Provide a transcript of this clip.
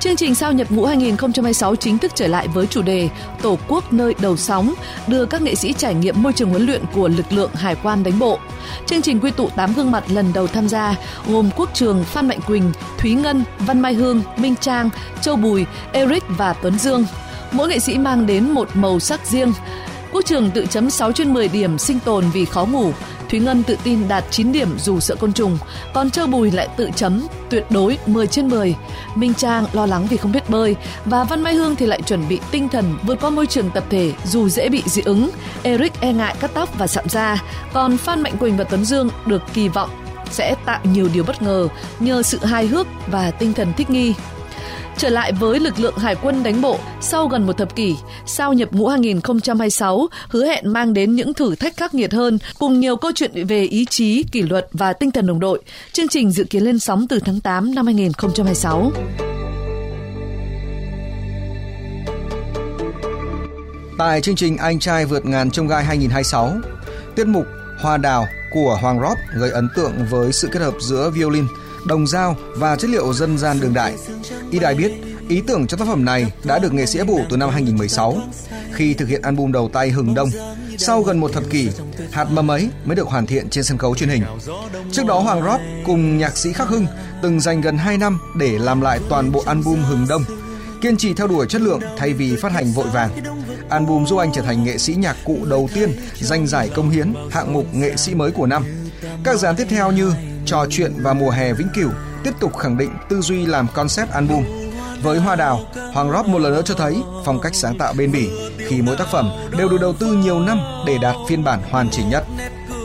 Chương trình Sao nhập ngũ 2026 chính thức trở lại với chủ đề Tổ quốc nơi đầu sóng, đưa các nghệ sĩ trải nghiệm môi trường huấn luyện của lực lượng Hải quan đánh bộ. Chương trình quy tụ 8 gương mặt lần đầu tham gia, gồm Quốc Trường, Phan Mạnh Quỳnh, Thúy Ngân, Văn Mai Hương, Minh Trang, Châu Bùi, Eric và Tuấn Dương. Mỗi nghệ sĩ mang đến một màu sắc riêng. Quốc Trường tự chấm 6/10 điểm sinh tồn vì khó ngủ. Thúy Ngân tự tin đạt 9 điểm dù sợ côn trùng. Còn Châu Bùi lại tự chấm tuyệt đối 10/10. Minh Trang lo lắng vì không biết bơi. Và Văn Mai Hương thì lại chuẩn bị tinh thần vượt qua môi trường tập thể dù dễ bị dị ứng. Eric e ngại cắt tóc và sạm da. Còn Phan Mạnh Quỳnh và Tuấn Dương được kỳ vọng sẽ tạo nhiều điều bất ngờ nhờ sự hài hước và tinh thần thích nghi. Trở lại với lực lượng Hải quân đánh bộ sau gần một thập kỷ, Sao nhập ngũ 2026 hứa hẹn mang đến những thử thách khắc nghiệt hơn cùng nhiều câu chuyện về ý chí, kỷ luật và tinh thần đồng đội. Chương trình dự kiến lên sóng từ tháng 8 năm 2026. Tại chương trình Anh trai vượt ngàn chông gai 2026, tiết mục Hoa đào của Hoàng Rót gây ấn tượng với sự kết hợp giữa violin, đồng dao và chất liệu dân gian đương đại. Ít ai biết, ý tưởng cho tác phẩm này đã được nghệ sĩ ấp ủ từ năm 2016 khi thực hiện album đầu tay Hừng Đông. Sau gần một thập kỷ, hạt mầm ấy mới được hoàn thiện trên sân khấu truyền hình. Trước đó Hoàng Rót cùng nhạc sĩ Khắc Hưng từng dành gần 2 năm để làm lại toàn bộ album Hừng Đông, kiên trì theo đuổi chất lượng thay vì phát hành vội vàng. Album giúp anh trở thành nghệ sĩ nhạc cụ đầu tiên giành giải công hiến hạng mục nghệ sĩ mới của năm. Các dự án tiếp theo như Trò chuyện và Mùa hè vĩnh cửu tiếp tục khẳng định tư duy làm concept album. Với Hoa đào, Hoàng Rót một lần nữa cho thấy phong cách sáng tạo bền bỉ khi mỗi tác phẩm đều được đầu tư nhiều năm để đạt phiên bản hoàn chỉnh nhất.